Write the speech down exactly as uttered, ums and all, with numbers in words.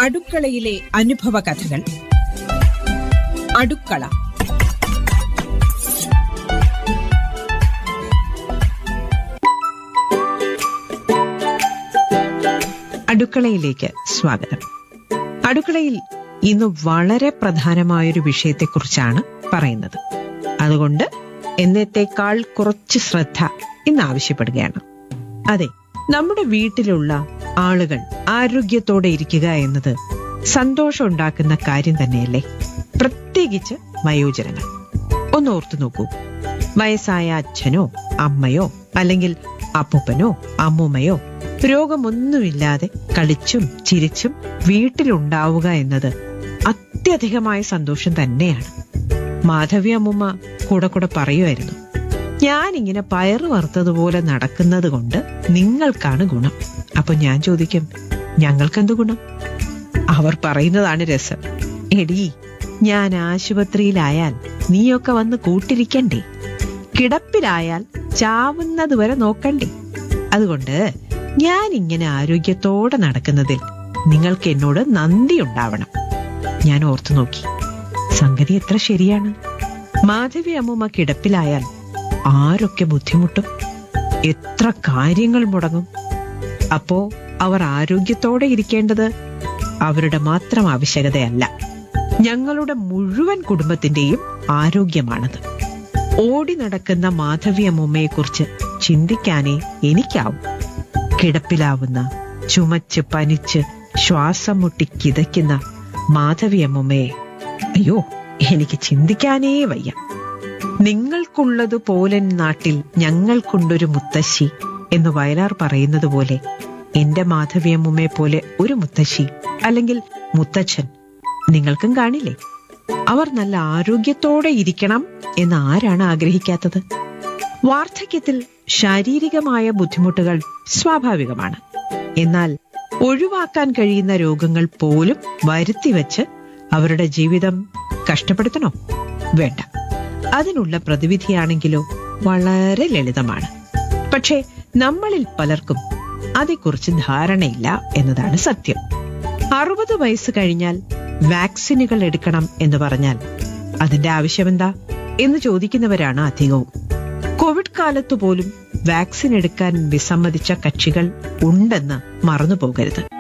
അടുക്കളയിലെ അനുഭവ കഥകൾ. അടുക്കള. അടുക്കളയിലേക്ക് സ്വാഗതം. അടുക്കളയിൽ ഇന്ന് വളരെ പ്രധാനമായൊരു വിഷയത്തെക്കുറിച്ചാണ് പറയുന്നത്. അതുകൊണ്ട് എന്നത്തേക്കാൾ കുറച്ച് ശ്രദ്ധ ഇന്ന് ആവശ്യപ്പെടുകയാണ്. അതെ, നമ്മുടെ വീട്ടിലുള്ള ആളുകൾ ആരോഗ്യത്തോടെ ഇരിക്കുക എന്നത് സന്തോഷം ഉണ്ടാക്കുന്ന കാര്യം തന്നെയല്ലേ? പ്രത്യേകിച്ച് വയോജനങ്ങൾ. ഒന്ന് ഓർത്തു നോക്കൂ. വയസ്സായ അച്ഛനോ അമ്മയോ അല്ലെങ്കിൽ അപ്പൂപ്പനോ അമ്മൂമ്മയോ രോഗമൊന്നുമില്ലാതെ കളിച്ചും ചിരിച്ചും വീട്ടിലുണ്ടാവുക എന്നത് അത്യധികമായ സന്തോഷം തന്നെയാണ്. മാധവി അമ്മൂമ്മ കൂടെ കൂടെ പറയുമായിരുന്നു, ഞാനിങ്ങനെ പയറ് വറുത്തതുപോലെ നടക്കുന്നത് കൊണ്ട് നിങ്ങൾക്കാണ് ഗുണം. അപ്പൊ ഞാൻ ചോദിക്കും, ഞങ്ങൾക്കെന്ത് ഗുണം? അവർ പറയുന്നതാണ് രസം. എടീ, ഞാൻ ആശുപത്രിയിലായാൽ നീയൊക്കെ വന്ന് കൂട്ടിരിക്കണ്ടേ? കിടപ്പിലായാൽ ചാവുന്നത് വരെ നോക്കണ്ടേ? അതുകൊണ്ട് ഞാൻ ഇങ്ങനെ ആരോഗ്യത്തോടെ നടക്കുന്നതിൽ നിങ്ങൾക്ക് എന്നോട് നന്ദി ഉണ്ടാവണം. ഞാൻ ഓർത്തു നോക്കി, സംഗതി എത്ര ശരിയാണ്. മാധവി അമ്മൂമ്മ കിടപ്പിലായാൽ ആരൊക്കെ ബുദ്ധിമുട്ടും, എത്ര കാര്യങ്ങൾ മുടങ്ങും. അപ്പോ അവർ ആരോഗ്യത്തോടെ ഇരിക്കേണ്ടത് അവരുടെ മാത്രം ആവശ്യകതയല്ല, ഞങ്ങളുടെ മുഴുവൻ കുടുംബത്തിന്റെയും ആരോഗ്യമാണത്. ഓടി നടക്കുന്ന മാധവി അമ്മൂമ്മയെക്കുറിച്ച് ചിന്തിക്കാനേ എനിക്കാവും. കിടപ്പിലാവുന്ന, ചുമച്ച് പനിച്ച് ശ്വാസം മുട്ടി കിതയ്ക്കുന്ന മാധവി അമ്മൂമ്മയെ അയ്യോ, എനിക്ക് ചിന്തിക്കാനേ വയ്യ. നിങ്ങൾക്കുള്ളതുപോലെ നാട്ടിൽ ഞങ്ങൾക്കുണ്ടൊരു മുത്തശ്ശി എന്ന് വയലാർ പറയുന്നത് പോലെ എന്റെ മാധവി അമ്മൂമ്മയെ പോലെ ഒരു മുത്തശ്ശി അല്ലെങ്കിൽ മുത്തച്ഛൻ നിങ്ങൾക്കും കാണില്ലേ? അവർ നല്ല ആരോഗ്യത്തോടെ ഇരിക്കണം എന്ന് ആരാണ് ആഗ്രഹിക്കാത്തത്? വാർദ്ധക്യത്തിൽ ശാരീരികമായ ബുദ്ധിമുട്ടുകൾ സ്വാഭാവികമാണ്. എന്നാൽ ഒഴിവാക്കാൻ കഴിയുന്ന രോഗങ്ങൾ പോലും വരുത്തിവെച്ച് അവരുടെ ജീവിതം കഷ്ടപ്പെടുത്തണോ? വേണ്ട. അതിനുള്ള പ്രതിവിധിയാണെങ്കിലോ വളരെ ലളിതമാണ്. പക്ഷേ നമ്മളിൽ പലർക്കും അതേക്കുറിച്ച് ധാരണയില്ല എന്നതാണ് സത്യം. അറുപത് വയസ്സ് കഴിഞ്ഞാൽ വാക്സിനുകൾ എടുക്കണം എന്ന് പറഞ്ഞാൽ അതിന്റെ ആവശ്യമെന്താ എന്ന് ചോദിക്കുന്നവരാണ് അധികവും. കോവിഡ് കാലത്തു പോലും വാക്സിൻ എടുക്കാൻ വിസമ്മതിച്ച കക്ഷികൾ ഉണ്ടെന്ന് മറന്നു പോകരുത്.